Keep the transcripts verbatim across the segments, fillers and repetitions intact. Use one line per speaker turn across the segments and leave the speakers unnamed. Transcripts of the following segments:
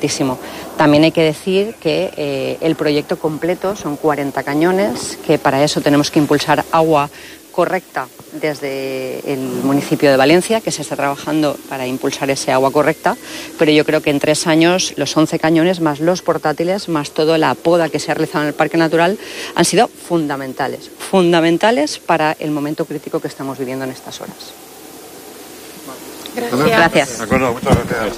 importantísimo. También hay que decir que eh, el proyecto completo son cuarenta cañones, que para eso tenemos que impulsar agua correcta desde el municipio de Valencia, que se está trabajando para impulsar ese agua correcta, pero yo creo que en tres años los once cañones, más los portátiles, más toda la poda que se ha realizado en el Parque Natural, han sido fundamentales, fundamentales para el momento crítico que estamos viviendo en estas horas.
Gràcies.
Gràcies.
D'acord, moltes gràcies.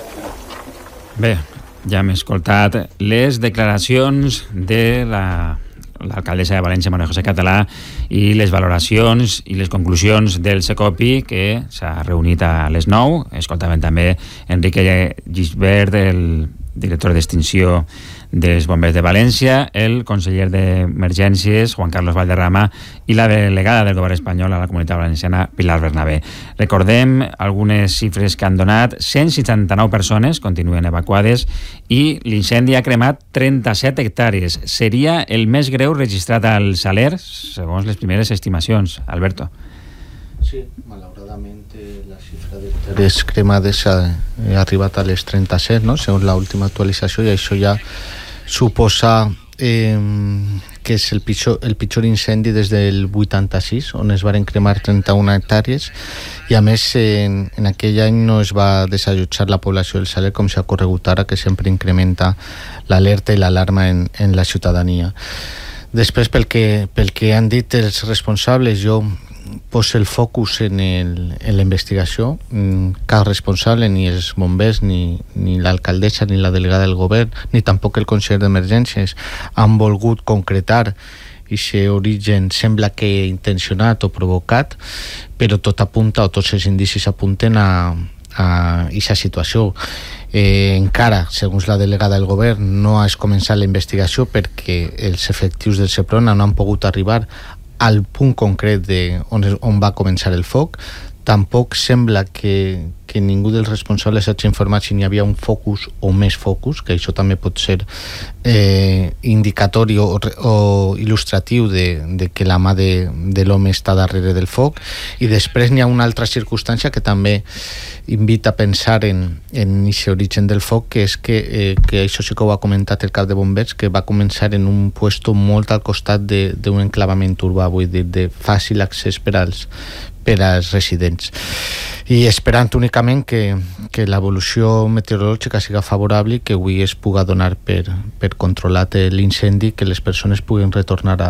Bé, ja hem escoltat les declaracions de la l'alcaldessa de València, María José Català, i les valoracions i les conclusions del Secopi, que s'ha reunit a les nou. Escoltàvem també Enrique Gisbert, el director d'extinció dels bombers de València, el conseller d'Emergències, Juan Carlos Valderrama, i la delegada del govern espanyol a la Comunitat Valenciana, Pilar Bernabé. Recordem algunes xifres que han donat. cent seixanta-nou persones continuen evacuades i l'incendi ha cremat trenta-set hectàrees. Seria el més greu registrat al Saler, segons les primeres estimacions. Alberto.
Sí, malauradament la xifra d'hectàrees cremades ha, ha arribat a les trenta-set, no? Segons l'última actualització, i això ja suposa eh, que és el pitjor, el pitjor incendi des del vuitanta-sis, on es varen cremar trenta-una hectàrees, i a més en, en aquell any no es va desallotjar la població del Saler com s'ha corregut ara, que sempre incrementa l'alerta i l'alarma en, en la ciutadania. Després, pel que, pel que han dit els responsables, jo posa el focus en, el, en la investigació. Cap responsable, ni els bombers, ni, ni l'alcaldessa, ni la delegada del govern, ni tampoc el conseller d'Emergències han volgut concretar aquest origen, sembla que intencionat o provocat, però tot apunta, o tots els indicis apunten a aquesta situació. Eh, encara, segons la delegada del govern, no ha començat la investigació perquè els efectius del Seprona no han pogut arribar al punt concret de on, on va començar el foc. Tampoc sembla que, que ningú dels responsables hagi informat si n'hi havia un focus o més focus, que això també pot ser eh, indicatori o, o il·lustratiu de, de que la mà de, de l'home està darrere del foc. I després n'hi ha una altra circumstància que també invita a pensar en aquest origen del foc, que és que, eh, que això sí que ho ha comentat el cap de bombers, que va començar en un puesto molt al costat d'un enclavament urbà, vull dir, de fàcil accés per als per als residents, i esperant únicament que, que l'evolució meteorològica siga favorable i que avui es puga donar per, per controlat l'incendi, que les persones puguin retornar a,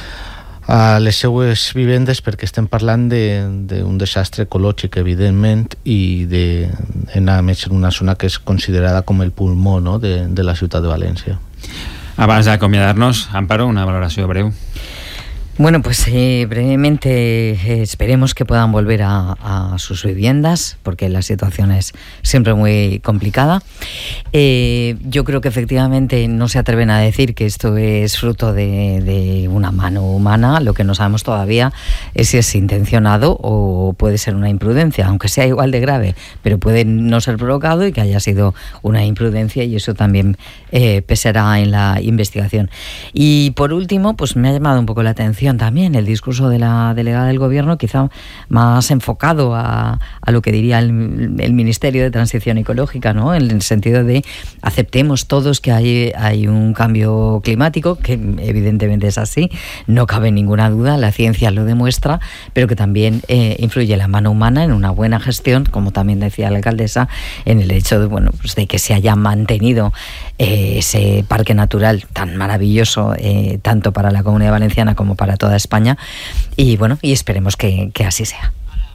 a les seues vivendes, perquè estem parlant d'un desastre ecològic, evidentment, i de, en, a més en una zona que és considerada com el pulmó, no?, de, de la ciutat de València.
Abans d'acomiadar-nos, Amparo, una valoració breu.
Bueno, pues eh, brevemente eh, esperemos que puedan volver a, a sus viviendas, porque la situación es siempre muy complicada. Eh, yo creo que efectivamente no se atreven a decir que esto es fruto de, de una mano humana. Lo que no sabemos todavía es si es intencionado o puede ser una imprudencia, aunque sea igual de grave, pero puede no ser provocado y que haya sido una imprudencia, y eso también eh, pesará en la investigación. Y por último, pues me ha llamado un poco la atención también el discurso de la delegada del gobierno, quizá más enfocado a, a lo que diría el, el Ministerio de Transición Ecológica, ¿no?, en el sentido de aceptemos todos que hay, hay un cambio climático, que evidentemente es así, no cabe ninguna duda, la ciencia lo demuestra, pero que también eh, influye la mano humana en una buena gestión, como también decía la alcaldesa, en el hecho de, bueno, pues de que se haya mantenido eh, ese parque natural tan maravilloso, eh, tanto para la Comunidad Valenciana como para toda España, y bueno, y esperemos que, que así sea.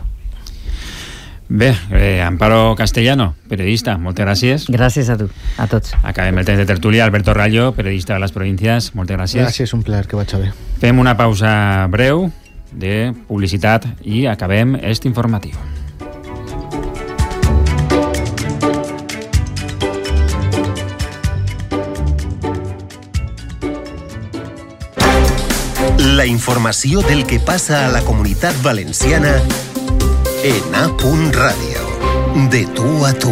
Bé, eh, Amparo Castellano, periodista, moltes gràcies.
Gràcies a tu, a tots.
Acabem el temps de tertúlia. Alberto Rayo, periodista de les províncies, moltes gràcies.
Gràcies, un plaer, que vaig a bé.
Fem una pausa breu de publicitat i acabem este informatiu.
La informació del que passa a la Comunitat Valenciana en A. Radio. De tú a tú.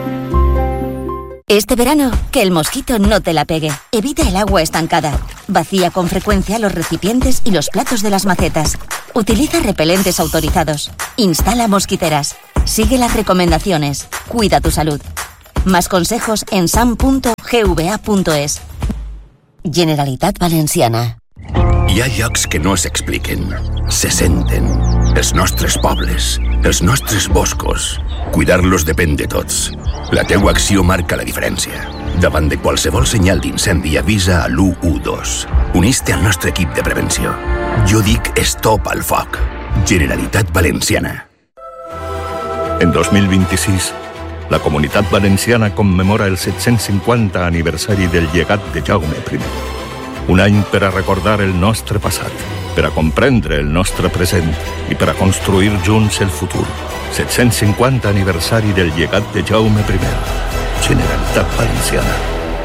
Este verano, que el mosquito no te la pegue. Evita el agua estancada. Vacía con frecuencia los recipientes y los platos de las macetas. Utiliza repelentes autorizados. Instala mosquiteras. Sigue las recomendaciones. Cuida tu salud. Más consejos en sam punto g v a punto es. Generalitat Valenciana.
Hi ha llocs que no s'expliquen, se senten. Els nostres pobles, els nostres boscos. Cuidar-los depèn de tots. La teua acció marca la diferència. Davant de qualsevol senyal d'incendi avisa a l'u u dos. Unís-te al nostre equip de prevenció. Jo dic stop al foc. Generalitat Valenciana.
En dos mil vint-i-sis, la Comunitat Valenciana commemora el set-cents cinquanta aniversari del llegat de Jaume primer. Un any per a recordar el nostre passat, per a comprendre el nostre present i per a construir junts el futur. set-cents cinquanta aniversari del llegat de Jaume primer. Generalitat Valenciana.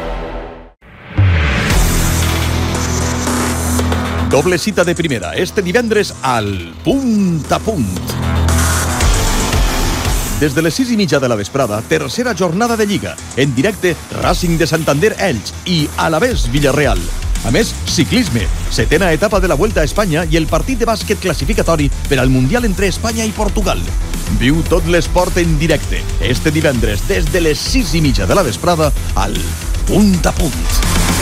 Doble cita de primera, este divendres al Punt a Punt. Des de les sis i mitja de la vesprada, tercera jornada de Lliga. En directe, Racing de Santander Elx i Alavés Villarreal. A més, ciclisme, setena etapa de la Vuelta a Espanya i el partit de bàsquet classificatori per al Mundial entre Espanya i Portugal. Viu tot l'esport en directe, este divendres, des de les sis i mitja de la vesprada, al Punt a Punt.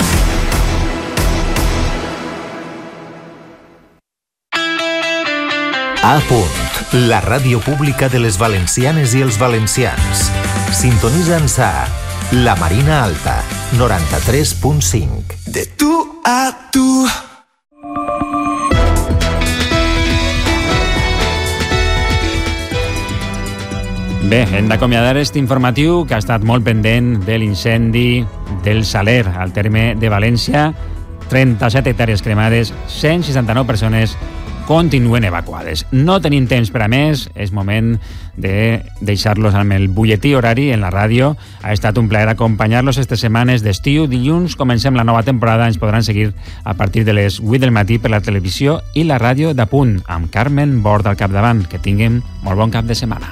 A Punt, la ràdio pública de les valencianes i els valencians. Sintonitza'ns a La Marina Alta, noranta-tres punt cinc.
De tu a tu.
Bé, hem d'acomiadar aquest informatiu que ha estat molt pendent de l'incendi del Saler, al terme de València. trenta-set hectàrees cremades, cent seixanta-nou persones continuen evacuades. No tenim temps per a més, és moment de deixar-los amb el butlletí horari en la ràdio. Ha estat un plaer acompanyar-los aquestes setmanes d'estiu. Dilluns comencem la nova temporada, ens podran seguir a partir de les vuit del matí per la televisió i la ràdio d'A Punt, amb Carmen Bord al capdavant. Que tinguem molt bon cap de setmana.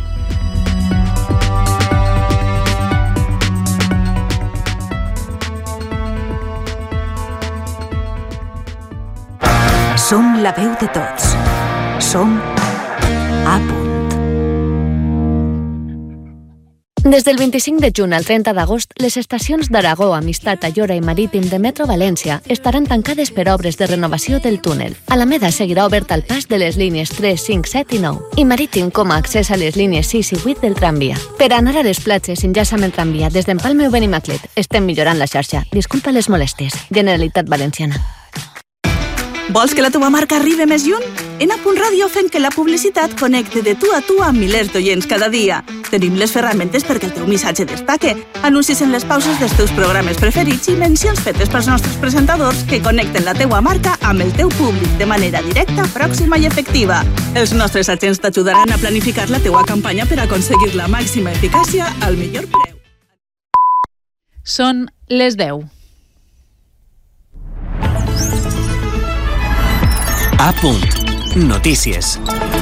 Som la veu de tots. Som A Punt.
Des del vint-i-cinc de juny al trenta d'agost, les estacions d'Aragó, Amistat, Ayora i Marítim de Metro València estaran tancades per obres de renovació del túnel. Alameda seguirà obert al pas de les línies tres, cinc, set i nou i Marítim com a accés a les línies sis i vuit del tramvia. Per anar a les platges, enllaça amb el tramvia des d'Empalme o Benimaclet. Estem millorant la xarxa. Disculpa les molèsties. Generalitat Valenciana.
Vols que la teva marca arribi més lluny? En A Punt Ràdio fem que la publicitat connecte de tu a tu amb milers d'oients cada dia. Tenim les ferramentes perquè el teu missatge destaque, anuncis en les pauses dels teus programes preferits i mencions fetes pels nostres presentadors que connecten la teua marca amb el teu públic de manera directa, pròxima i efectiva. Els nostres agents t'ajudaran a planificar la teua campanya per aconseguir la màxima eficàcia al millor preu.
Són les deu.
A Punt. Notícies.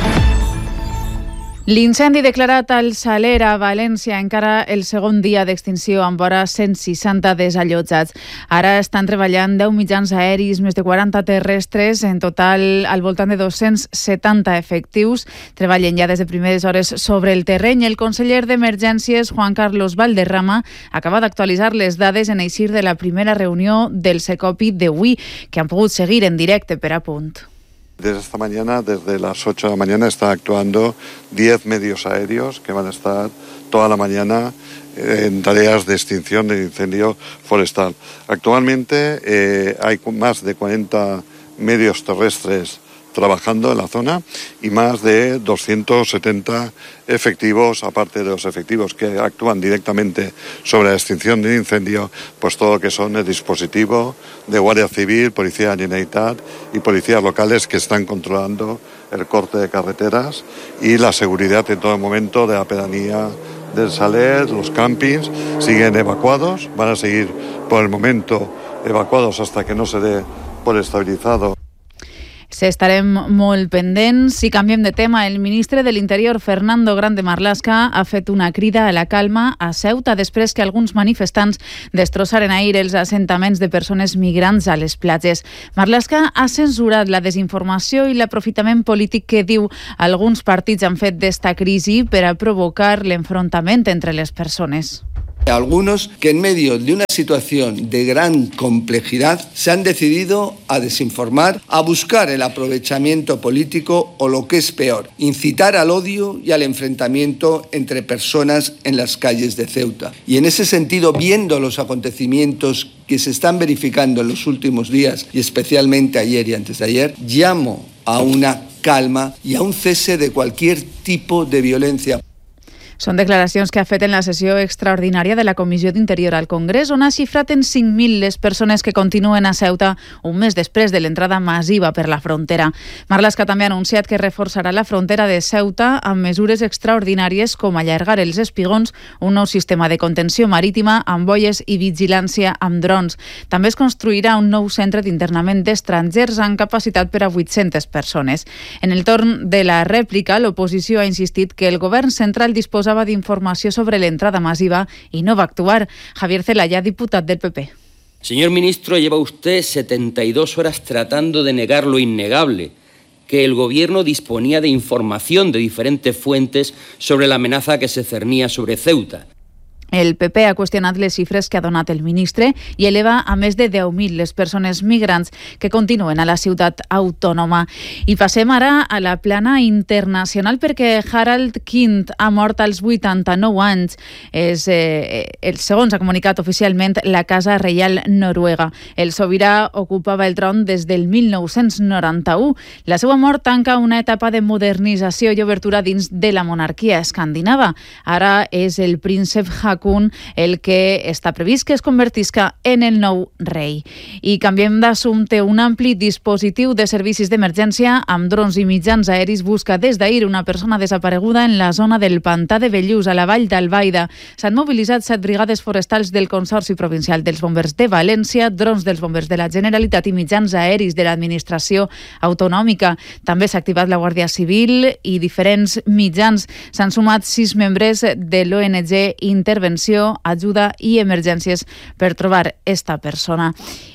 L'incendi declarat al Saler a València, encara el segon dia d'extinció amb vora cent seixanta desallotjats. Ara estan treballant deu mitjans aeris, més de quaranta terrestres, en total al voltant de dos-cents setanta efectius. Treballen ja des de primeres hores sobre el terreny. El conseller d'Emergències, Juan Carlos Valderrama, acaba d'actualitzar les dades en eixir de la primera reunió del Secopi d'avui, que han pogut seguir en directe per A Punt.
Desde esta mañana, desde las ocho de la mañana, están actuando diez medios aéreos que van a estar toda la mañana en tareas de extinción de incendio forestal. Actualmente eh, hay más de cuarenta medios terrestres trabajando en la zona y más de doscientos setenta efectivos, aparte de los efectivos que actúan directamente sobre la extinción de incendio, pues todo lo que son el dispositivo de Guardia Civil, Policía de Generalitat y policías locales que están controlando el corte de carreteras y la seguridad en todo momento de la pedanía del Saler. Los campings siguen evacuados, van a seguir por el momento evacuados hasta que no se dé por estabilizado.
Estarem molt pendents. Si canviem de tema, el ministre de l'Interior, Fernando Grande Marlaska, ha fet una crida a la calma a Ceuta després que alguns manifestants destrossaren ahir els assentaments de persones migrants a les platges. Marlaska ha censurat la desinformació i l'aprofitament polític que diu alguns partits han fet d'esta crisi per a provocar l'enfrontament entre les persones.
Algunos que en medio de una situación de gran complejidad se han decidido a desinformar, a buscar el aprovechamiento político o lo que es peor, incitar al odio y al enfrentamiento entre personas en las calles de Ceuta. Y en ese sentido, viendo los acontecimientos que se están verificando en los últimos días y especialmente ayer y antes de ayer, llamo a una calma i a un cese de cualquier tipo de violencia.
Són declaracions que ha fet en la sessió extraordinària de la Comissió d'Interior al Congrés, on ha xifrat en cinc mil les persones que continuen a Ceuta un mes després de l'entrada massiva per la frontera. Marlaska també ha anunciat que reforçarà la frontera de Ceuta amb mesures extraordinàries com allargar els espigons, un nou sistema de contenció marítima amb boies i vigilància amb drons. També es construirà un nou centre d'internament d'estrangers amb capacitat per a vuit-centes persones. En el torn de la rèplica, l'oposició ha insistit que el govern central disposa d'informació sobre l'entrada masiva y no va a actuar. Javier Zelaya, diputat del P P.
Señor ministro, lleva usted setenta y dos horas tratando de negar lo innegable, que el gobierno disponía de información de diferentes fuentes sobre la amenaza que se cernía sobre Ceuta.
El P P ha qüestionat les xifres que ha donat el ministre i eleva a més de deu mil les persones migrants que continuen a la ciutat autònoma. I passem ara a la plana internacional perquè Harald Kind ha mort als vuitanta-nou anys. És, eh, el segons ha comunicat oficialment la Casa Reial Noruega. El sobirà ocupava el tron des del mil nou-cents noranta-u. La seva mort tanca una etapa de modernització i obertura dins de la monarquia escandinava. Ara és el príncep Haakon el que està previst que es convertisca en el nou rei. I canviem d'assumpte. Un ampli dispositiu de servicis d'emergència amb drons i mitjans aeris busca des d'ahir una persona desapareguda en la zona del Pantà de Bellús, a la vall d'Albaida. S'han mobilitzat set brigades forestals del Consorci Provincial dels Bombers de València, drons dels bombers de la Generalitat i mitjans aeris de l'administració autonòmica. També s'ha activat la Guàrdia Civil i diferents mitjans. S'han sumat sis membres de l'O N G Intervenció, Ajuda i Emergències per trobar esta persona.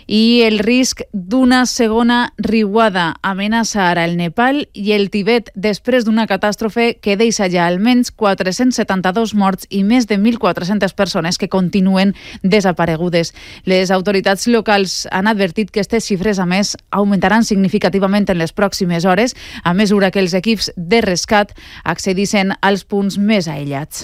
I el risc d'una segona riuada amenaça ara el Nepal i el Tibet després d'una catàstrofe que deixa ja almenys quatre-cents setanta-dos morts i més de mil quatre-centes persones que continuen desaparegudes. Les autoritats locals han advertit que aquestes xifres, a més, augmentaran significativament en les pròximes hores a mesura que els equips de rescat accedissin als punts més aïllats.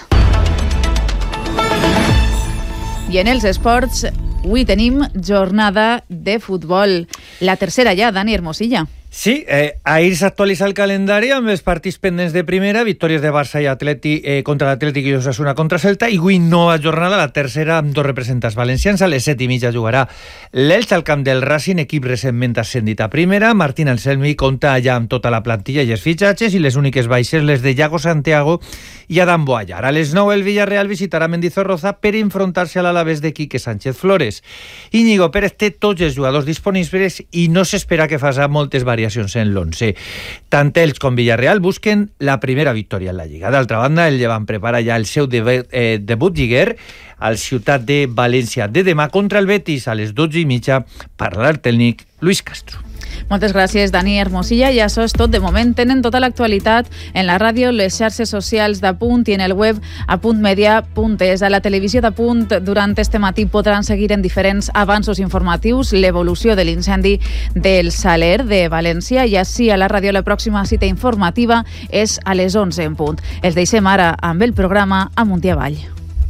I en els esports, avui tenim jornada de futbol. La tercera ja, Dani Hermosilla.
Sí, eh, ahir s'actualitza el calendari amb els partits pendents de primera, victòries de Barça i Atleti eh, contra l'Atlètic i Osasuna contra Celta, i avui nova jornada, la tercera amb dos representants valencians. A les set i mitja jugarà l'Elx al camp del Racing, equip recentment ascendit a primera. Martín Anselmi compta ja amb tota la plantilla i els fitxatges, i les úniques baixes les de Iago Santiago i Adam Boallar. A les nou el Villarreal visitarà Mendizorroza per enfrontar-se a l'Alavés de Quique Sánchez Flores. Íñigo Pérez té tots els jugadors disponibles i no s'espera que faci moltes variacions en l'onze. Tant ells com Villarreal busquen la primera victòria en la Lliga. D'altra banda, el Llevant prepara ja el seu debut, eh, debut lliguer al Ciutat de València de demà contra el Betis a les dotze i mitja. Parlarà el tècnic Luis Castro.
Moltes gràcies, Dani Hermosilla. I això és tot de moment. Tenen tota l'actualitat en la ràdio, les xarxes socials d'Apunt i en el web apuntmedia punt es. A la televisió d'Apunt durant este matí podran seguir en diferents avanços informatius l'evolució de l'incendi del Saler de València, i així a la ràdio la pròxima cita informativa és a les onze en punt. Els deixem ara amb el programa Amunt i Avall.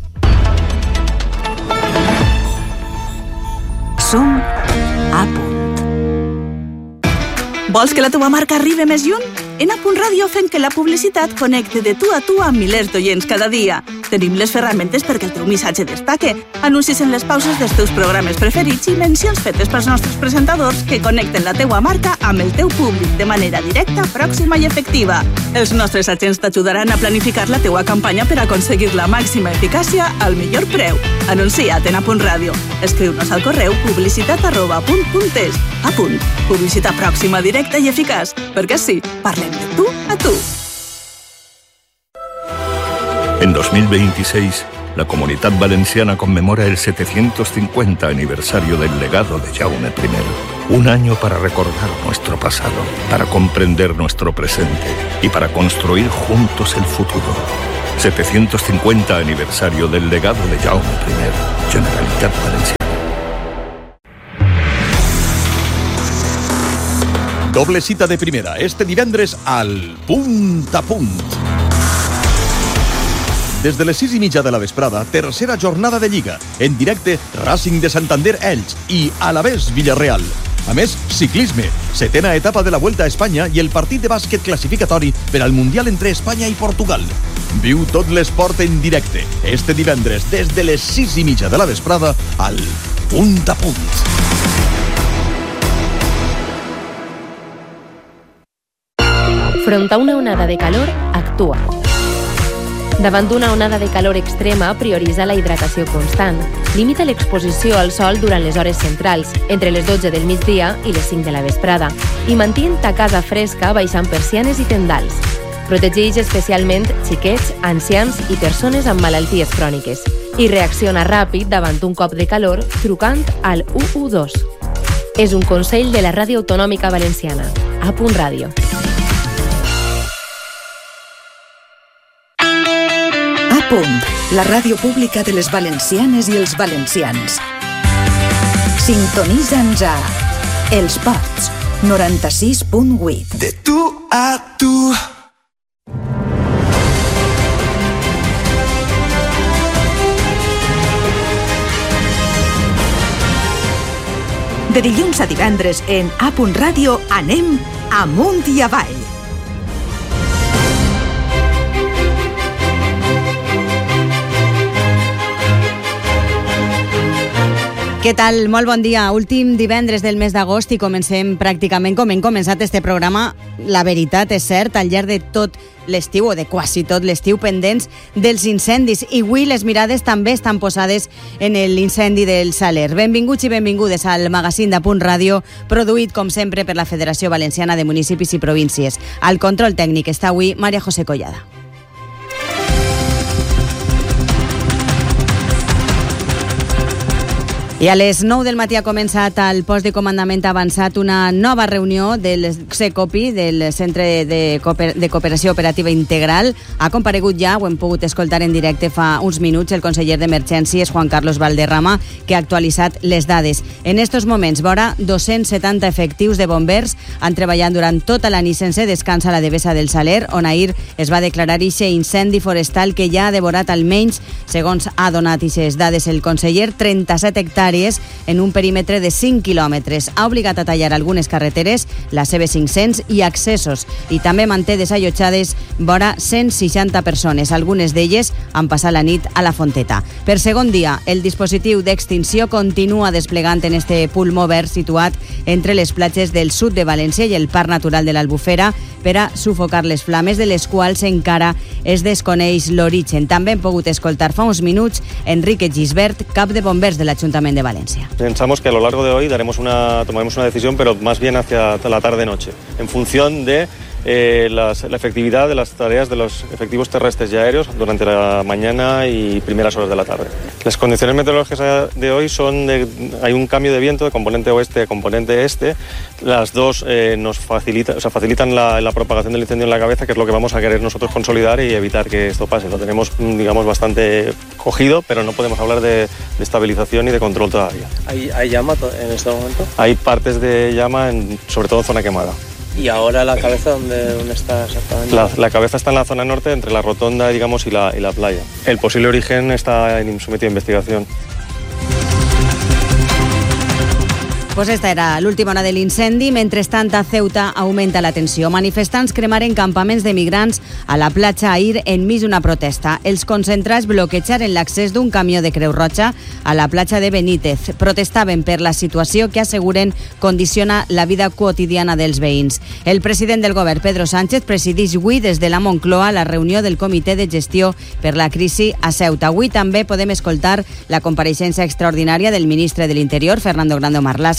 Som a punt. Vols que la teva marca arribi més lluny? En Apunt Ràdio fem que la publicitat connecte de tu a tu amb milers d'oients cada dia. Tenim les ferramentes perquè el teu missatge destaque, anuncis en les pauses dels teus programes preferits i mencions fetes pels nostres presentadors que connecten la teua marca amb el teu públic de manera directa, pròxima i efectiva. Els nostres agents t'ajudaran a planificar la teua campanya per aconseguir la màxima eficàcia al millor preu. Anuncia't en Apunt Ràdio. Escriu-nos al correu publicitat arroba apunt punt es. Apunt. Publicitat pròxima, directa i eficaç. Perquè sí, parlem de tú a tú.
En dos mil veintiséis, la Comunidad Valenciana conmemora el setecientos cincuenta aniversario del legado de Jaume primero. Un año para recordar nuestro pasado, para comprender nuestro presente y para construir juntos el futuro. setecientos cincuenta aniversario del legado de Jaume primer, Generalitat Valenciana.
Doble cita de primera, este divendres al Punt a Punt. Des de les sis i mitja de la vesprada, tercera jornada de Lliga. En directe, Racing de Santander Elx i Alavés Villarreal. A més, ciclisme, setena etapa de la Vuelta a Espanya i el partit de bàsquet classificatori per al Mundial entre Espanya i Portugal. Viu tot l'esport en directe, este divendres, des de les sis i mitja de la vesprada, al Punt a Punt.
Front a una onada de calor, actua. Davant d'una onada de calor extrema, prioritza la hidratació constant. Limita l'exposició al sol durant les hores centrals, entre les dotze del migdia i les cinc de la vesprada, i mantén ta casa fresca baixant persianes i tendals. Protegeix especialment xiquets, ancians i persones amb malalties cròniques. I reacciona ràpid davant d'un cop de calor trucant al u u dos. És un consell de la Ràdio Autonòmica Valenciana. A Punt Ràdio.
Punt, la ràdio pública de les valencianes i els valencians. Sintonitza'ns a Els Ports, noranta-sis punt vuit.
De tu a tu.
De dilluns a divendres en A Punt Ràdio anem amunt i avall.
Què tal? Molt bon dia. Últim divendres del mes d'agost i comencem pràcticament com hem començat este programa. La veritat és cert, al llarg de tot l'estiu, o de quasi tot l'estiu, pendents dels incendis. I avui les mirades també estan posades en l'incendi del Saler. Benvinguts i benvingudes al magazín de Punt Ràdio, produït, com sempre, per la Federació Valenciana de Municipis i Províncies. Al control tècnic està avui Maria José Collada. I a les nou del matí ha començat al post de comandament avançat una nova reunió del CECOPI, del Centre de, Cooper de Cooperació Operativa Integral. Ha comparegut ja, ho hem pogut escoltar en directe fa uns minuts, el conseller d'Emergències, Juan Carlos Valderrama, que ha actualitzat les dades. En estos moments, vora dos-cents setanta efectius de bombers han treballat durant tota la nit sense descans a la Devesa del Saler, on ahir es va declarar ixe incendi forestal que ja ha devorat almenys, segons ha donat ixes dades el conseller, trenta-set hectàrees en un perímetre de cinc quilòmetres. Ha obligat a tallar algunes carreteres, la C B cinc-cents i accessos, i també manté desallotjades vora cent seixanta persones. Algunes d'elles han passat la nit a la Fonteta. Per segon dia, el dispositiu d'extinció continua desplegant en este pulmó verd situat entre les platges del sud de València i el Parc Natural de l'Albufera per a sufocar les flames, de les quals encara es desconeix l'origen. També hem pogut escoltar fa uns minuts Enrique Gisbert, cap de bombers de l'Ajuntament de Valencia.
Pensamos que a lo largo de hoy daremos una, tomaremos una decisión, pero más bien hacia la tarde-noche, en función de eh, las, la efectividad de las tareas de los efectivos terrestres y aéreos durante la mañana y primeras horas de la tarde. Las condiciones meteorológicas de hoy son de, hay un cambio de viento de componente oeste a componente este. Las dos eh, nos facilita, o sea, facilitan la, la propagación del incendio en la cabeza, que es lo que vamos a querer nosotros consolidar y evitar que esto pase. Lo tenemos, digamos, bastante cogido, pero no podemos hablar de, de estabilización y de control todavía.
¿Hay, hay llama en este momento?
Hay partes de llama, en, sobre todo en zona quemada.
¿Y ahora la cabeza dónde, dónde está exactamente?
La, la cabeza está en la zona norte, entre la rotonda, digamos, y la, y la playa. El posible origen está sometido a investigación.
Pues esta era l'última hora de l'incendi. Mentrestant, a Ceuta augmenta la tensió. Manifestants cremaren campaments de migrants a la platja ahir enmig d'una protesta. Els concentrats bloquejaren l'accés d'un camió de Creu Roja a la platja de Benítez. Protestaven per la situació que asseguren condiciona la vida quotidiana dels veïns. El president del govern, Pedro Sánchez, presideix avui des de la Moncloa la reunió del Comitè de Gestió per la Crisi a Ceuta. Avui també podem escoltar la compareixença extraordinària del ministre de l'Interior, Fernando Grande Marlaska,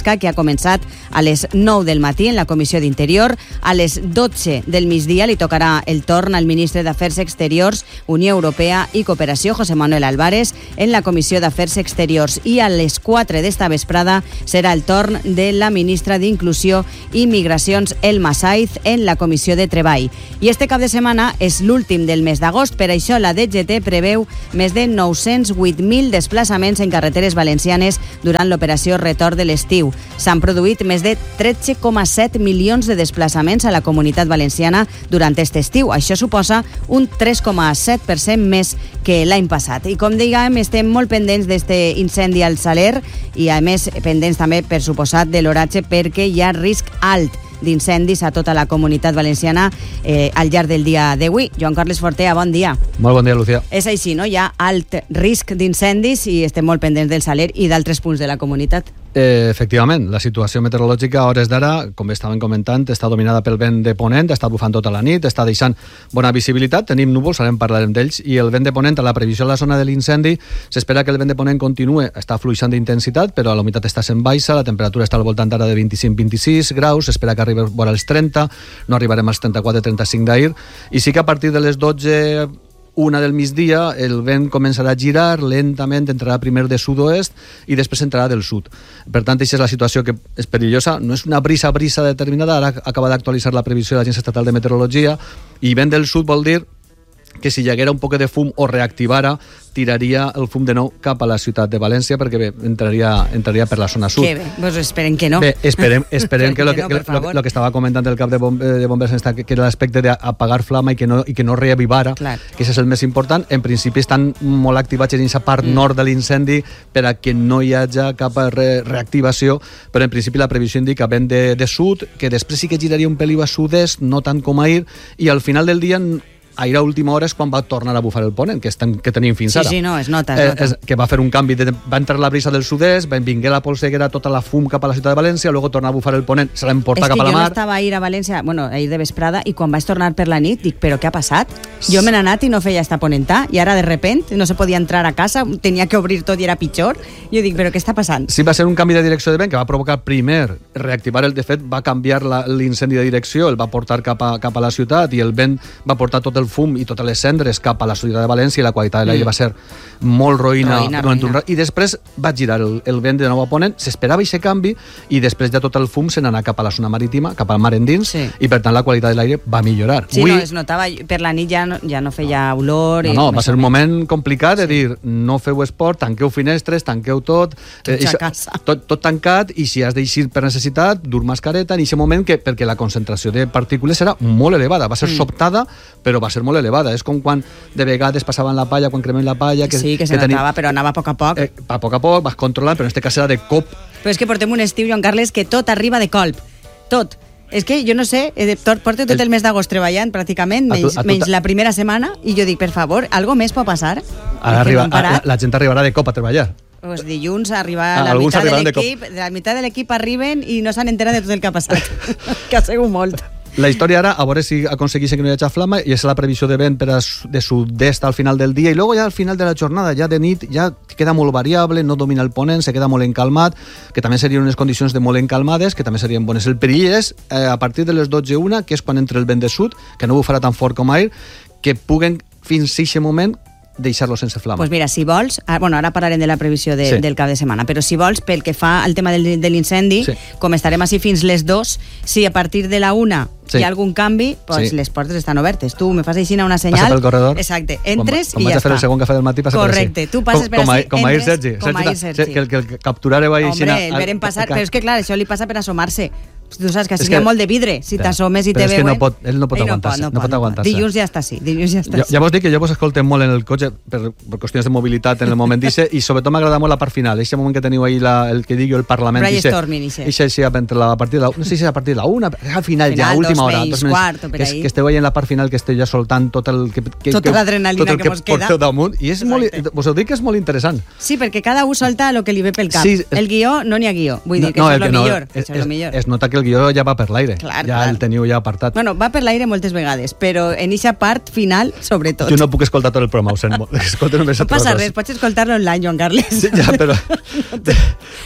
pesca, que ha començat a les nou del matí en la Comissió d'Interior. A les dotze del migdia li tocarà el torn al ministre d'Afers Exteriors, Unió Europea i Cooperació, José Manuel Álvarez, en la Comissió d'Afers Exteriors. I a les quatre d'esta vesprada serà el torn de la ministra d'Inclusió i Migracions, Elma Saiz, en la Comissió de Treball. I este cap de setmana és l'últim del mes d'agost, per això la D G T preveu més de nou-cents vuit mil desplaçaments en carreteres valencianes durant l'operació Retorn de l'estiu. S'han produït més de tretze coma set milions de desplaçaments a la Comunitat Valenciana durant aquest estiu. Això suposa un tres coma set per cent més que l'any passat. I com dèiem, estem molt pendents d'este incendi al Saler i, a més, pendents també, per suposat, de l'oratge, perquè hi ha risc alt d'incendis a tota la Comunitat Valenciana eh, al llarg del dia d'avui. Joan Carles Fortea, bon dia.
Molt bon dia, Lucía.
És així, no? Hi ha alt risc d'incendis i estem molt pendents del Saler i d'altres punts de la comunitat.
Eh, efectivament, la situació meteorològica a hores d'ara, com estaven comentant, està dominada pel vent de ponent, està bufant tota la nit, està deixant bona visibilitat, tenim núvols, ara en parlarem d'ells, i el vent de ponent, a la previsió de la zona de l'incendi, s'espera que el vent de ponent continue, està fluixant d'intensitat, però la humitat està sent baixa, la temperatura està al voltant ara de vint-i-cinc a vint-i-sis graus, s'espera que arribi vora els trenta, no arribarem als trenta-quatre a trenta-cinc d'ahir, i sí que a partir de les dotze una del migdia, el vent començarà a girar lentament, entrarà primer de sud-oest i després entrarà del sud. Per tant, aquesta és la situació que és perillosa. No és una brisa, brisa determinada. Ara acaba d'actualitzar la previsió de l'Agència Estatal de Meteorologia i vent del sud vol dir que si hi haguera un poc de fum o reactivara, tiraria el fum de nou cap a la ciutat de València, perquè bé, entraria, entraria per la zona sud.
Que bé, pues esperem que no.
Bé, esperem, esperem que, lo que,
no,
que, lo, lo que estava comentant el cap de, bom, de bombers està, que era l'aspecte d'apagar flama i que no, i que no reavivara, clar, que això és el més important. En principi estan molt activats en aquesta part mm. nord de l'incendi per a que no hi hagi cap re, reactivació, però en principi la previsió indica vent de, de sud, que després sí que giraria un peliu a sud-est, no tant com ahir, i al final del dia ahir a última hora és quan va tornar a bufar el ponent, que, estem, que tenim fins
sí,
ara.
Sí, sí, no, es nota, es nota.
Eh, és, que va fer un canvi, de, va entrar la brisa del sud-est, va vingué la polseguera, tota la fum cap a la ciutat de València, luego tornar a bufar el ponent, se l'emporta cap a la mar.
És que jo no estava ahir a València, bueno, ahir de vesprada, i quan vaig tornar per la nit, dic, però què ha passat? Jo me n'he anat i no feia esta ponentà, i ara de repent no se podia entrar a casa, tenia que obrir tot i era pitjor. Jo dic, però què està passant?
Sí, va ser un canvi de direcció de vent que va provocar primer reactivar el, de fet, va canviar l'incendi de direcció, el va portar cap a, cap a la ciutat i el vent va portar tot el fum i totes les cendres cap a la ciutat de València i la qualitat de l'aire mm. va ser molt roïna, roïna, roïna. I després va girar el, el vent de nou a ponent, s'esperava aquest canvi i després ja tot el fum se n'anà cap a la zona marítima, cap al mar endins, sí. I per tant la qualitat de l'aire va millorar.
Sí, Avui, no, es notava, per la nit ja no, ja no feia olor.
No,
i
no va ser un moment complicat de sí. dir, no feu esport, tanqueu finestres, tanqueu tot,
eh, a casa.
Tot, tot tancat, i si has d'eixir per necessitat, dur mascareta en aquest moment, que, perquè la concentració de partícules era molt elevada, va ser mm. sobtada, però va ser molt elevada. És com quan de vegades passaven la palla, quan cremem la palla... Que,
sí, que se que notava, tenim... però anava a poc a poc.
Eh, a poc a poc, vas controlant, però en aquest cas era de cop.
Però és que portem un estiu, Joan Carles, que tot arriba de colp. Tot. És que jo no sé, porto tot el mes d'agost treballant pràcticament, menys, tu, menys la primera setmana, i jo dic, per favor, algo més pot passar?
Ara arriba, no la, la gent arribarà de cop a treballar.
Pues dilluns arriba ah, la meitat de l'equip, de la meitat de l'equip arriben i no s'han enterat de tot el que ha passat. Que ha sigut molt.
La història ara, a veure si aconsegueixen que no hi hagi flama, i és la previsió de vent per a de sud-est al final del dia, i luego ja al final de la jornada, ja de nit, ja queda molt variable, no domina el ponent, se queda molt encalmat, que també serien unes condicions de molt encalmades, que també serien bones. El perill és, eh, a partir de les dotze una, que és quan entra el vent de sud, que no bufarà tan fort com ahir, que puguen fins a aquest moment deixar-lo sense flama.
Pues mira, si vols, bueno, ara parlarem de la previsió de, sí. del cap de setmana, però si vols, pel que fa al tema del, de l'incendi, sí. com estarem així fins les dos, si a partir de la una sí. hi ha algun canvi, pues sí. les portes estan obertes. Tu me fas així una senyal...
Passa pel corredor.
Exacte, entres
com, com
i ja està. Com vaig
a fer el segon cafè del matí, passa
Correcte,
per
tu passes per així,
com ahir Sergi.
Com ahir Sergi.
Que el que capturareu ahir...
Hombre, el verem passar, però és que clar, això li passa per assomar-se. Tu saps que si hi ha molt de vidre, si t'assomes i te veuen...
Però és que no pot, ell no pot aguantar-se. No, no, no pot aguantar-se.
Dilluns ja està així, dilluns ja està
ja, ja vos dic que jo vos escoltem molt en el cotxe per, per qüestions de mobilitat en el moment dice, i sobretot m'agrada molt la part final, aquest moment que teniu ahí la, el que digui el Parlament.
Brainstorming, dice.
Ixe, ixe, entre la partida, no sé si és a partir de la una, al final, ja, última hora.
Dos menys, quart, o per
ahí. Que esteu ahí en la part final, que esteu ja soltant tot el que... que
tota l'adrenalina que, que mos queda.
Porteu damunt, i és molt, vos ho dic que és molt interessant.
Sí, perquè cada un solta el que li ve pel cap. Sí, el guió, no n'hi ha guió. Vull dir que
no,
això és el
no,
millor.
Es, es, es nota que el guió ja va per l'aire.
Clar,
ja
clar.
El teniu ja apartat.
Bueno, va per l'aire moltes vegades, però en eixa part final, sobretot.
Jo no puc escoltar tot el programa, ho sent molt. Escolta només
no passa res, pots escoltar-lo online, Joan Carles.
Sí, ja, però...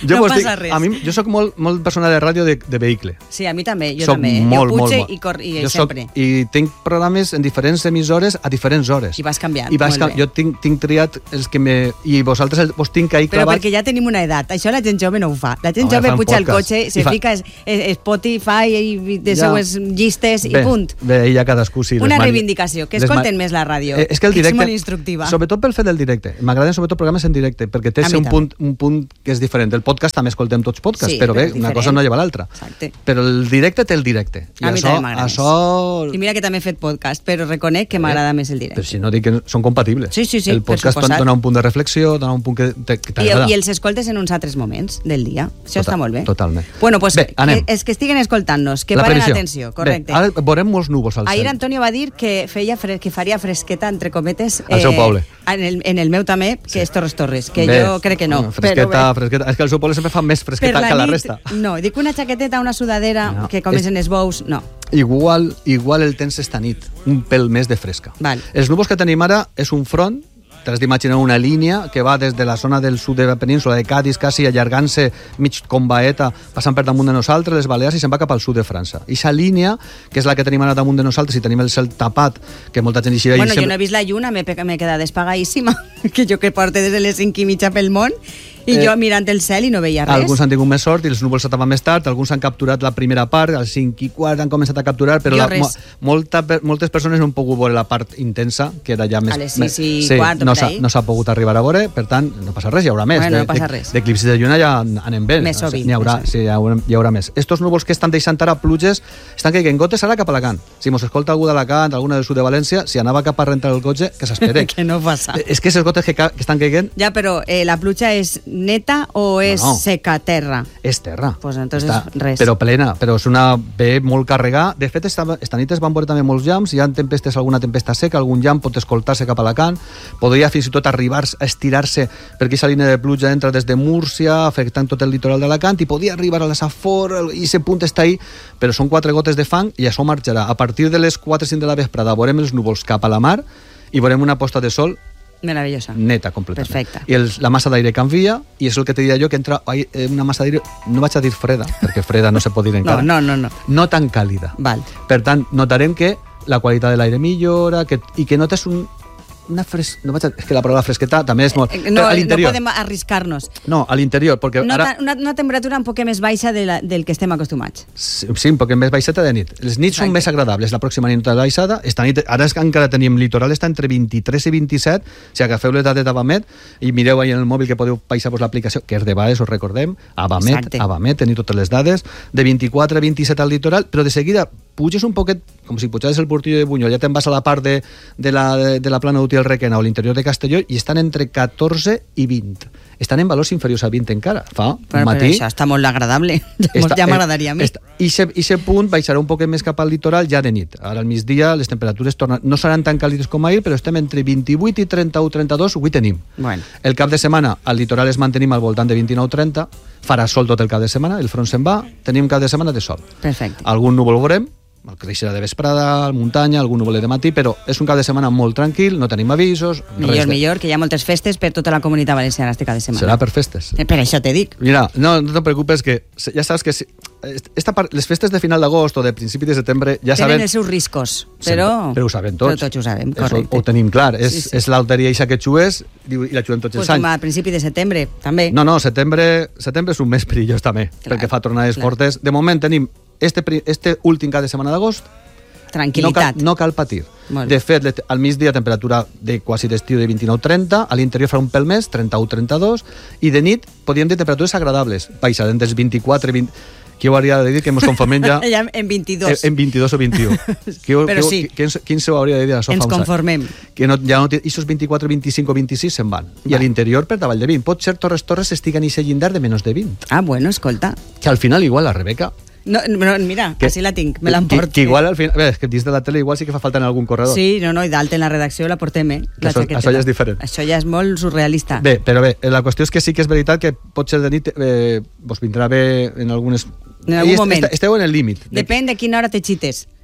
Jo
no
vos
passa
dic,
res.
a mi, jo soc molt, molt persona de ràdio de, de vehicle.
Sí, a mi també, jo
soc
també.
Molt,
jo
molt,
puig
molt.
i, cor, i
jo soc,
sempre.
I tinc programes en diferents emissores a diferents hores.
I vas canviant,
I vas,
molt bé.
jo tinc, tinc triat els que me... I vosaltres els, vos tinc ahí
Però
clavats.
perquè ja tenim una edat. Això la gent jove no ho fa. La gent
No, ja
jove
fan
puja al
podcast.
cotxe, se
I fa-
fica es, es, Spotify i de
Ja.
seues llistes
Bé,
i punt.
Bé, ja cadascú sí.
Una
les mani-
reivindicació, que
les
escolten
ma-
més la ràdio.
Eh, és que el directe...
és molt instructiva.
Sobretot pel fet del directe. M'agraden sobretot programes en directe, perquè té
A mi
un
també.
punt, un punt que és diferent. El podcast també escoltem tots podcasts,
Sí,
però bé,
però és
una
diferent.
cosa no lleva l'altra.
Exacte.
Però el directe té el directe. I
A mi
això,
també m'agrada més.
això...
I mira que també he fet podcast, però reconec que m'agrada més el directe.
Però si no dic que són compatibles.
Sí, sí, sí,
el
per
podcast
suposat.
dona un punt de reflexió, dona un punt que te- que
I,
t'agrada.
I els escoltes en uns altres moments del dia. Això està molt bé.
Totalment.
Bueno, pues
Bé, anem.
que, és que estiguen escoltant-nos, que
La
paren
previsió.
atenció, correcte.
Bé, ara veurem molts núvols al
Ahir
cel.
Antonio va dir que feia fre que faria fresqueta, entre cometes,
Al seu poble.
en, el, en el meu també, que sí. és Torres Torres, que
Bé,
jo crec que no.
bueno, fresqueta,
però bé.
fresqueta. És que el seu poble sempre fa més fresqueta
Per
que la
nit,
resta.
No, dic una jaqueteta, una sudadera,
No,
que comencen els bous, no.
Igual, igual el tens esta nit, un pèl més de fresca.
Val.
Els núvols que tenim ara és un front, t'has d'imaginar una línia que va des de la zona del sud de la península de Cádiz, quasi allargant-se mig com baeta, passant per damunt de nosaltres, les Balears, i se'n va cap al sud de França. I aquesta línia, que és la que tenim ara damunt de nosaltres, i tenim el cel tapat, que molta gent hi
Bueno,
sempre...
jo no he vist la lluna, m'he pe- m'he quedat despagadíssima, que jo que porte des de les cinc i mitja pel món, i
Eh,
jo mirant el cel i no veia res.
Alguns han tingut més sort i els núvols s'ataven més tard, alguns han capturat la primera part, als cinc i quart han començat a capturar, però
Jo
la,
res.
mo, molta, per- moltes persones no han pogut veure la part intensa, que era ja més...
A les sis i
sí,
quart o
no
per
s'ha
ahí.
no s'ha pogut arribar a veure, per tant, no passa res, hi haurà més.
Bueno,
de,
no passa
de-
res.
D'eclipsis de lluna ja anem bé.
Més sovint,
N'hi haurà,
més
sí, hi haurà, hi haurà més. Estos núvols que estan deixant ara pluges, estan caient gotes ara cap a Alacant. Si mos escolta algú d'Alacant, alguna del sud de València, si anava cap a rentar el cotxe, que s'espere.
que no passa.
És que aquestes gotes que, ca- que estan caient
Ja, però eh, la pluja és neta o és
No, no.
seca terra?
és terra.
Pues entonces
Està,
res.
Però plena, però és una ve molt carregada. De fet, esta, esta nit es van veure també molts llamps, hi ha tempestes, alguna tempesta seca, algun llamp pot escoltar-se cap a Alacant, podria fins i tot arribar a estirar-se perquè aquesta línia de pluja entra des de Múrcia, afectant tot el litoral d'Alacant, i podia arribar a la Safor, i aquest punt està ahí, però són quatre gotes de fang i això marxarà. A partir de les quatre o cinc de la vesprada veurem els núvols cap a la mar i veurem una posta de sol
Meravellosa.
neta, completament.
Perfecte.
I el, la massa d'aire canvia, i és el que te diria jo, que entra ai, eh, una massa d'aire, no vaig a dir freda, perquè freda no se pot dir encara.
No, no, no. no.
No tan càlida.
Val.
Per tant, notarem que la qualitat de l'aire millora, que, i que notes un, una fres... No vaig a, és que la paraula fresqueta també és molt...
Eh,
Però
No,
a
no
l'interior.
podem arriscar-nos.
No, a l'interior, perquè
No,
ara...
ta- una, una temperatura un poc més baixa de la, del que estem acostumats.
Sí, un poc més baixeta de nit. Les nits són
Exacte.
més agradables. La pròxima nit de baixada, esta nit, ara és que encara tenim litoral, està entre vint-i-tres i vint-i-set. Si agafeu les dades d'Avamet i mireu ahí en el mòbil que podeu baixar-vos l'aplicació, que és de Baes, us recordem, Avamet,
Exacte.
Avamet, teniu totes les dades, de vint-i-quatre a vint-i-set al litoral, però de seguida puges un poquet, com si pujaves el Portillo de Buñol, ja te'n vas a la part de, de, la, de, de la plana d'Uti del Requena o l'interior de Castelló, i estan entre catorze i vint. Estan en valors inferiors a vint encara. Fa
Però,
un matí...
però això està molt agradable.
Està-
ja m'agradaria a mi.
Està- I ese punt baixarà un poquet més cap al litoral ja de nit. Ara al migdia les temperatures tornen, no seran tan càlides com ahir, però estem entre vint-i-vuit i trenta-u trenta-dos, avui tenim.
Bueno.
El cap de setmana al litoral es mantenim al voltant de vint-i-nou trenta, farà sol tot el cap de setmana, el front se'n va, tenim cap de setmana de sol.
Perfecte.
Algun núvol veurem, el creixerà de vesprada, al muntanya, algun núvol de matí, però és un cap de setmana molt tranquil, no tenim avisos...
Millor,
res de-
millor, que hi ha moltes festes per tota la comunitat valenciana este cada setmana.
Serà per festes.
Eh, Per això te dic.
Mira, no, no te preocupes, que se- ja saps que si, esta part, les festes de final d'agost o de principi de setembre ja
Tenen
saben...
els seus riscos, però...
Sempre, però ho saben tots.
Però tots ho sabem,
Eso
correcte.
ho tenim clar. És,
Sí, sí.
és l'alteria eixa que xues diu, i la xuem tots
Pues
els
com
anys.
a principi de setembre, també.
No, no, setembre, setembre és un mes perillós també,
Clar,
perquè fa tornades
clar.
fortes. De moment tenim este, pri- este últim cap de setmana d'agost,
Tranquilitat.
no cal, no cal patir.
Molt bé.
De fet, let- al migdia temperatura de quasi d'estiu de vint-i-nou trenta, a l'interior farà un pèl més, trenta-u trenta-dos, i de nit podríem dir temperatures agradables, baixarem dels vint-i-quatre i vint... Qui ho hauria de dir que ens conformem ja
Ja en vint-i-dos.
en vint-i-dos o vint-i-u? Qui, ho-
Però
qui, ho-
sí.
qui, ens- qui ens ho hauria de dir això
Ens
fa uns anys?
conformem.
Que no, ja no té, isos vint-i-quatre, vint-i-cinc o vint-i-sis se'n van. I a l'interior per davall de vint. Pot ser Torres Torres estiguen i se llindar de menys de vint.
Ah, bueno, escolta.
Que al final igual la Rebeca...
No, no, mira,
Que-
així la tinc, me
Que,
l'emporto.
que igual al final... Bé, és que dins de la tele igual sí que fa falta en algun corredor.
Sí, no, no, i d'alt en la redacció la portem, eh?
Que
La
això-
jaqueteta.
això ja és diferent.
Això ja és molt surrealista.
Bé, però bé, la qüestió és que sí que és veritat que pot ser de nit, eh, vos vindrà bé en algunes...
En algun
I est-
moment.
est- Esteu en el límit. De-
Depèn de quina hora te xites.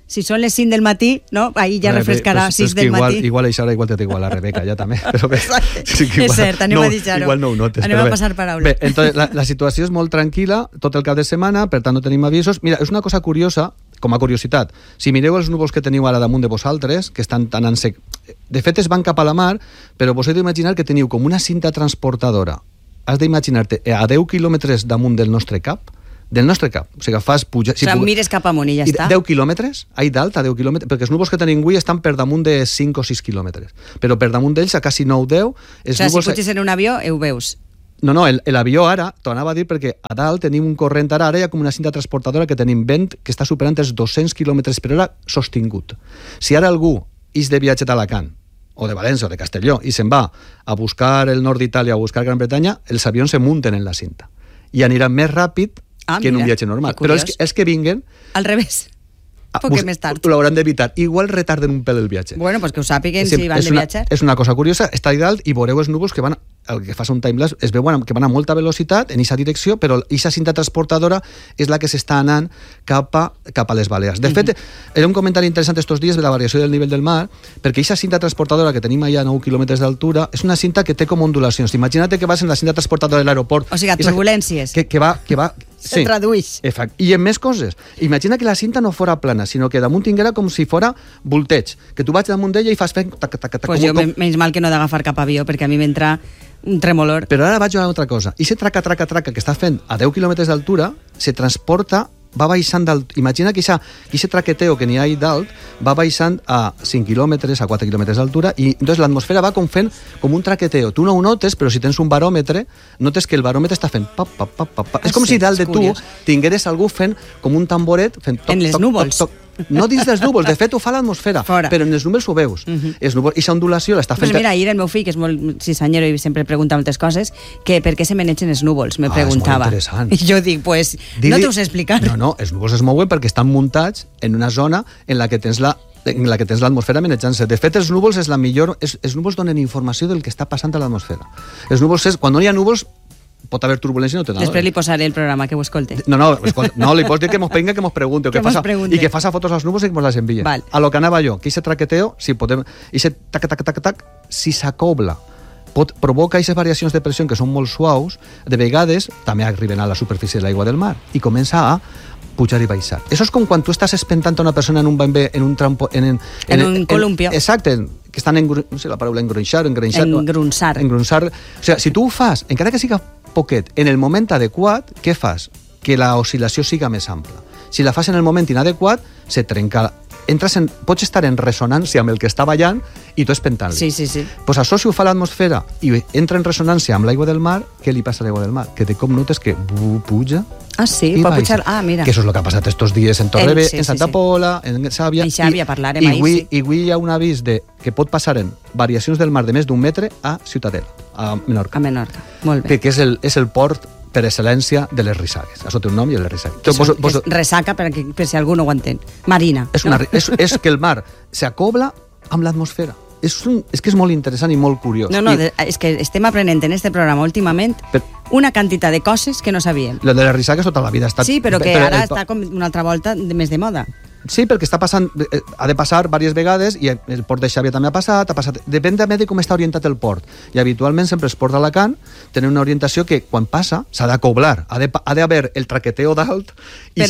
Si són les cinc del matí, no? Ahí ja refrescarà a sis del
igual,
matí.
Igual això ara igual te té igual la Rebeca, ja també. Però bé,
sí igual, és cert, anem
no,
a deixar-ho.
Igual no ho notes.
Anem a passar paraula.
Bé, entonces, la, la situació és molt tranquil·la tot el cap de setmana, per tant no tenim avisos. Mira, és una cosa curiosa, com a curiositat. Si mireu els núvols que teniu ara damunt de vosaltres, que estan tan en sec... De fet, es van cap a la mar, però vos heu d'imaginar que teniu com una cinta transportadora. Has d'imaginar-te a deu quilòmetres damunt del nostre cap, del nostre cap, o sigui, fas puja...
Si o sigui, mires cap amunt i ja està.
deu quilòmetres, ahí dalt, a deu quilòmetres, perquè els núvols que tenim avui estan per damunt de cinc o sis quilòmetres, però per damunt d'ells a quasi nou o deu...
O sigui, núvols... si puges en un avió, ho veus.
No, no, l'avió ara, t'ho anava a dir perquè a dalt tenim un corrent ara, ara hi ha com una cinta transportadora que tenim vent que està superant els dos-cents quilòmetres per hora sostingut. Si ara algú és de viatge d'Alacant, o de València o de Castelló, i se'n va a buscar el nord d'Itàlia o a buscar Gran Bretanya, els avions se munten en la cinta i aniran més ràpid ah, que en un viatge normal. Però els que, els que vinguen...
Al revés. Un poc més tard.
L'hauran d'evitar. Igual retarden un pel el viatge.
Bueno, pues que ho sàpiguen si van de viatge.
És una cosa curiosa. Està allà dalt i veureu els núvols que van... El que fas un timelapse, es veuen que van a molta velocitat en aquesta direcció, però aquesta cinta transportadora és la que s'està anant cap a, cap a les Balears. De fet, era un comentari interessant estos dies de la variació del nivell del mar, perquè aquesta cinta transportadora que tenim allà a nou quilòmetres d'altura és una cinta que té com ondulacions. Imagina't que vas en la cinta transportadora de l'aeroport...
O sigui, turbulències.
Que, que va... Que va
sí. Se traduix.
Exacte. I en més coses. Imagina que la cinta no fora plana, sinó que damunt tinguera com si fora volteig, que tu vaig damunt d'ella i fas fent... Tac, tac, tac,
pues com, jo, com... menys mal que no he d'agafar cap avió, perquè a mi m'entra un tremolor.
Però ara vaig a una altra cosa. I ese traca, traca, traca que està fent a deu quilòmetres d'altura se transporta, va baixant dalt. Imagina que aquest traqueteo que n'hi ha ahí dalt va baixant a cinc quilòmetres, a quatre quilòmetres d'altura, i entonces l'atmosfera va com fent com un traqueteo. Tu no ho notes, però si tens un baròmetre, notes que el baròmetre està fent pap, pap, pap, pap, pap. Ah, és com sí, si dalt de tu tingueres algú fent com un tamboret fent toc,
en les
toc,
núvols.
Toc, toc. No dins dels núvols, de fet ho fa l'atmosfera, però en els núvols ho veus. Uh -huh. Els núvols, i aquesta ondulació l'està fent...
Pues mira, ahir el meu fill, que és molt cisanllero i sempre pregunta moltes coses, que per què se menegen els núvols, me
ah,
preguntava.
És molt interessant.
I jo dic, pues, Dili... no t'ho sé explicar.
No, no, els núvols es mouen perquè estan muntats en una zona en la que tens la en la que tens l'atmosfera manejant-se. De fet, els núvols és la millor... És, els núvols donen informació del que està passant a l'atmosfera. Els núvols és... Quan no hi ha núvols, pot haver turbulència i no té nada.
Després li posaré el programa, que ho escolte.
No, no, escolta, no li pots dir que mos penga, que mos pregunte, que, que faça, i que faça fotos als núvols i que mos les envie.
Val.
A lo que anava jo, que aquest traqueteo, si podem, aquest tac, tac, tac, tac, si s'acobla, pot, provoca aquestes variacions de pressió que són molt suaus, de vegades també arriben a la superfície de l'aigua del mar i comença a pujar i baixar. Això és com quan tu estàs espentant a una persona en un bambè, en un trampo... En, en,
en, en un columpio.
Exacte, que estan en... No sé la paraula, engronxar, engronxar...
Engrunsar.
Engrunsar. O sigui, si tu ho fas, encara que siga poquet, en el moment adequat, què fas? Que la oscil·lació siga més ampla. Si la fas en el moment inadequat, se trenca... Entres en, pots estar en ressonància amb el que està ballant i tu espentant-li.
Sí, sí, sí.
Pues això si ho fa l'atmosfera i entra en ressonància amb l'aigua del mar, què li passa a l'aigua del mar? Que de cop notes que puja.
Ah, sí, pot pujar. Ah, mira.
Que això és el que ha passat estos dies en Torreve, en, sí, en Santa sí, sí. Pola, en Xàbia.
En Xàbia, parlarem ahir,
i,
sí.
I avui hi ha un avís de, que pot passar en variacions del mar de més d'un metre a Ciutadella, a Menorca.
A Menorca, molt bé.
Que, que és, el, és el port per excel·lència de les rissagues. Això té un nom i és les rissagues.
Que, vos, vos... que és ressaca, per, per si algú no ho entén. Marina.
És, una, no? és, és que el mar s'acobla amb l'atmosfera. És, un, és que és molt interessant i molt curiós.
No, no,
I...
de, és que estem aprenent en este programa últimament per... una quantitat de coses que no sabíem.
Lo de les rissagues tota la vida ha estat...
Sí, però que però, ara el... està com una altra volta de, més de moda.
Sí, perquè està passant, ha de passar diverses vegades i el port de Xàbia també ha passat, ha passat, depèn també de com està orientat el port. I habitualment sempre els ports d'Alacant tenen una orientació que quan passa s'ha d'acoblar, ha d'haver el traqueteo d'alt i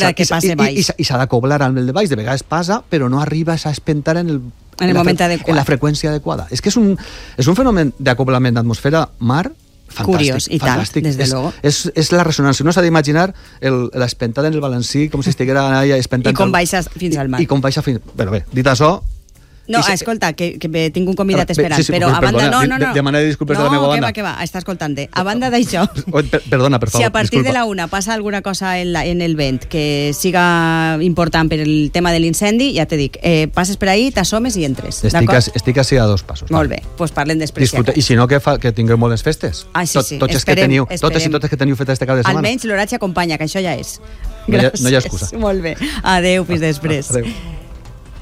s'ha d'acoblar amb el de baix. De vegades passa, però no arriba a espentar en el,
en el moment adequat.
En la freqüència adequada. És que és un, és un fenomen d'acoblament d'atmosfera-mar fantàstic,
curiós, i
fantàstic.
tant, des de
és,
luego.
És, és la ressonància. No s'ha d'imaginar l'espentada en el balancí com si estiguera allà espentant...
I com baixes fins al mar.
I, i com baixa fins... Però bé, dit això...
No, se... escolta, que, que tinc un convidat esperant,
sí, sí,
però a banda...
Perdona,
no, no, no.
Demanaré disculpes
no,
de la meva banda.
No, que va, que va, està escoltant-te. A banda d'això...
Perdona, per favor,
si a partir
disculpa.
de la una passa alguna cosa en, la, en el vent que siga important per el tema de l'incendi, ja te dic, eh, passes per ahí, t'assomes i entres.
Estic, a, estic així a dos passos.
Molt bé, doncs pues parlem després.
Disfruta. I si no, que, fa, que tingueu moltes festes.
Ah, sí, sí,
Tot, tots esperem, que teniu, esperem. Totes i totes que teniu fet este cap de setmana.
Almenys l'horatge acompanya, que això ja és.
No hi ha, no hi ha excusa.
Molt bé. Adéu, fins després.
Adéu.